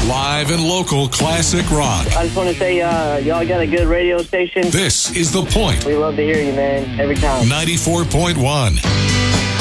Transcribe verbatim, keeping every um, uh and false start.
Live and local classic rock. I just want to say, uh, y'all got a good radio station. This is The Point. We love to hear you, man, every time. ninety-four point one.